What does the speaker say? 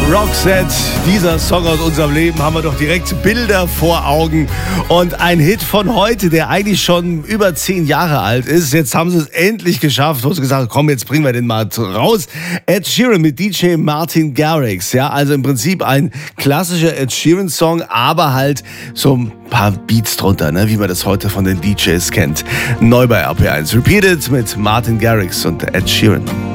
Roxette, dieser Song aus unserem Leben, haben wir doch direkt Bilder vor Augen. Und ein Hit von heute, der eigentlich schon über 10 Jahre alt ist. Jetzt haben sie es endlich geschafft. Du hast gesagt, komm, jetzt bringen wir den mal raus. Ed Sheeran mit DJ Martin Garrix. Ja, also im Prinzip ein klassischer Ed Sheeran-Song, aber halt so ein paar Beats drunter, ne, wie man das heute von den DJs kennt. Neu bei RPR1. Repeated mit Martin Garrix und Ed Sheeran.